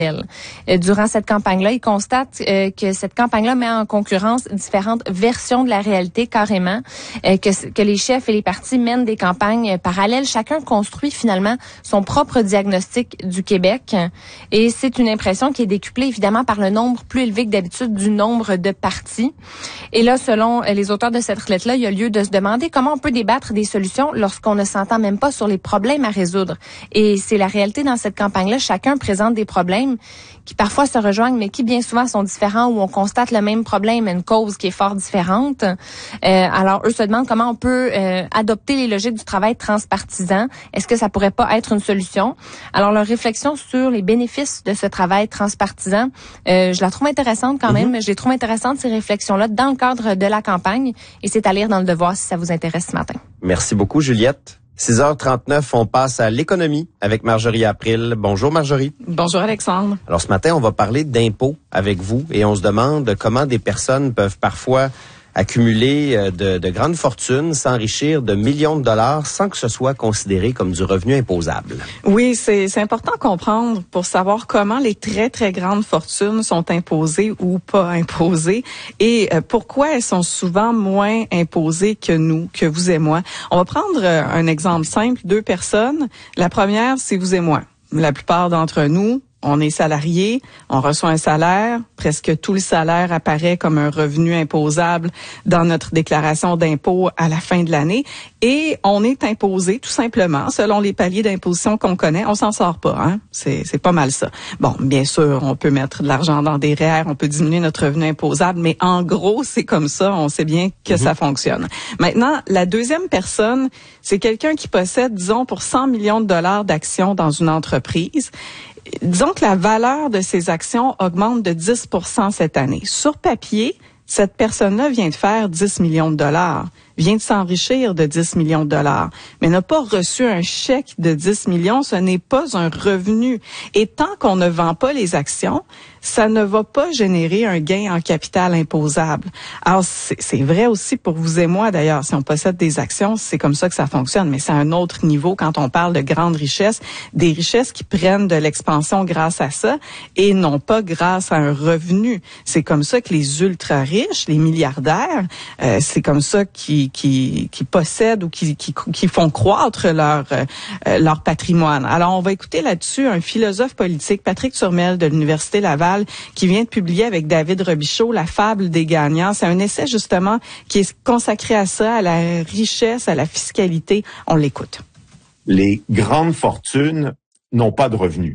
Durant cette campagne-là, il constate que cette campagne-là met en concurrence différentes versions de la réalité carrément, que les chefs et les partis mènent des campagnes parallèles. Chacun construit finalement son propre diagnostic du Québec et c'est une impression qui est décuplée évidemment par le nombre plus élevé que d'habitude du nombre de partis. Et là, selon les auteurs de cette lettre-là, il y a lieu de se demander comment on peut débattre des solutions lorsqu'on ne s'entend même pas sur les problèmes à résoudre. Et c'est la réalité dans cette campagne-là. Chacun présente des problèmes qui parfois se rejoignent, mais qui bien souvent sont différents, où on constate le même problème, une cause qui est fort différente. Alors, eux se demandent comment on peut adopter les logiques du travail transpartisan. Est-ce que ça pourrait pas être une solution? Alors, leur réflexion sur les bénéfices de ce travail transpartisan, je la trouve intéressante quand même. Je les trouve intéressantes, ces réflexions-là, dans le cadre de la campagne. Et c'est à lire dans Le Devoir si ça vous intéresse ce matin. Merci beaucoup, Juliette. 6h39, on passe à l'économie avec Marjorie April. Bonjour Marjorie. Bonjour Alexandre. Alors ce matin, on va parler d'impôts avec vous et on se demande comment des personnes peuvent parfois accumuler de grandes fortunes, s'enrichir de millions de dollars sans que ce soit considéré comme du revenu imposable. Oui, c'est important à comprendre pour savoir comment les très, très grandes fortunes sont imposées ou pas imposées et pourquoi elles sont souvent moins imposées que nous, que vous et moi. On va prendre un exemple simple, 2 personnes. La première, c'est vous et moi. La plupart d'entre nous, on est salarié, on reçoit un salaire, presque tout le salaire apparaît comme un revenu imposable dans notre déclaration d'impôt à la fin de l'année et on est imposé tout simplement selon les paliers d'imposition qu'on connaît. On s'en sort pas, hein. C'est pas mal ça. Bon, bien sûr, on peut mettre de l'argent dans des REER, on peut diminuer notre revenu imposable, mais en gros, c'est comme ça, on sait bien que ça fonctionne. Maintenant, la deuxième personne, c'est quelqu'un qui possède, disons, pour 100 millions de dollars d'actions dans une entreprise. Disons que la valeur de ces actions augmente de 10% cette année. Sur papier, cette personne-là vient de faire 10 millions de dollars, vient de s'enrichir de 10 millions de dollars, mais n'a pas reçu un chèque de 10 millions, ce n'est pas un revenu. Et tant qu'on ne vend pas les actions, ça ne va pas générer un gain en capital imposable. Alors, c'est vrai aussi pour vous et moi, d'ailleurs. Si on possède des actions, c'est comme ça que ça fonctionne. Mais c'est à un autre niveau quand on parle de grandes richesses, des richesses qui prennent de l'expansion grâce à ça et non pas grâce à un revenu. C'est comme ça que les ultra-riches, les milliardaires, c'est comme ça qui possèdent ou qui font croître leur patrimoine. Alors, on va écouter là-dessus un philosophe politique, Patrick Turmel de l'Université Laval, qui vient de publier avec David Robichaud La fable des gagnants. C'est un essai justement qui est consacré à ça, à la richesse, à la fiscalité. On l'écoute. Les grandes fortunes n'ont pas de revenus.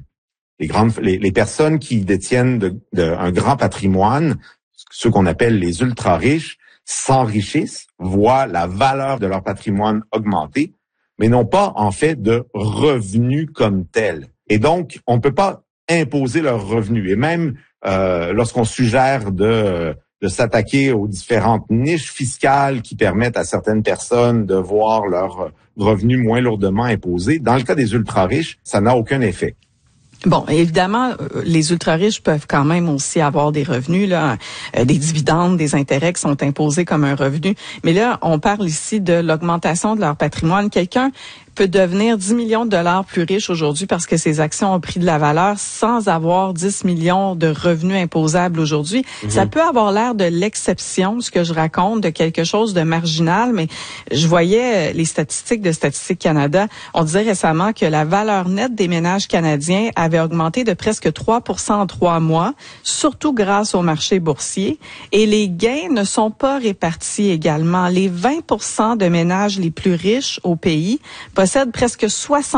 Les personnes qui détiennent un grand patrimoine, ceux qu'on appelle les ultra-riches, s'enrichissent, voient la valeur de leur patrimoine augmenter, mais n'ont pas en fait de revenus comme tels. Et donc, on ne peut pas imposer leurs revenus. Et même lorsqu'on suggère de s'attaquer aux différentes niches fiscales qui permettent à certaines personnes de voir leurs revenus moins lourdement imposés, dans le cas des ultra-riches, ça n'a aucun effet. Bon, évidemment, les ultra-riches peuvent quand même aussi avoir des revenus, là, des dividendes, des intérêts qui sont imposés comme un revenu. Mais là, on parle ici de l'augmentation de leur patrimoine. Quelqu'un peut devenir 10 millions de dollars plus riche aujourd'hui parce que ses actions ont pris de la valeur sans avoir 10 millions de revenus imposables aujourd'hui. Ça peut avoir l'air de l'exception, ce que je raconte, de quelque chose de marginal, mais je voyais les statistiques de Statistique Canada. On disait récemment que la valeur nette des ménages canadiens avait augmenté de presque 3% en 3 mois, surtout grâce au marché boursier. Et les gains ne sont pas répartis également. Les 20% de ménages les plus riches au pays possède presque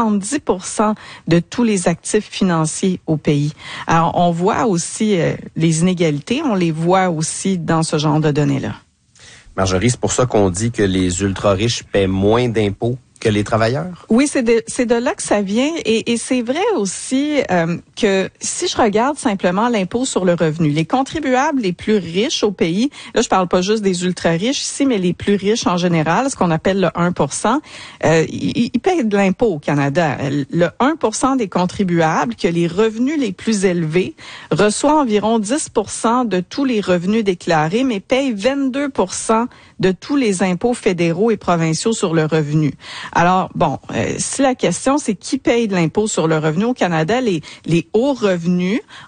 70% de tous les actifs financiers au pays. Alors, on voit aussi les inégalités, on les voit aussi dans ce genre de données-là. Marjorie, c'est pour ça qu'on dit que les ultra-riches paient moins d'impôts que les travailleurs? Oui, c'est de là que ça vient et c'est vrai aussi que si je regarde simplement l'impôt sur le revenu, les contribuables les plus riches au pays, là je parle pas juste des ultra-riches ici, mais les plus riches en général, ce qu'on appelle le 1%, ils payent de l'impôt au Canada. Le 1% des contribuables qui a les revenus les plus élevés reçoit environ 10% de tous les revenus déclarés, mais paye 22% de tous les impôts fédéraux et provinciaux sur le revenu. Alors, bon, si la question, c'est qui paye de l'impôt sur le revenu au Canada, les hauts revenus,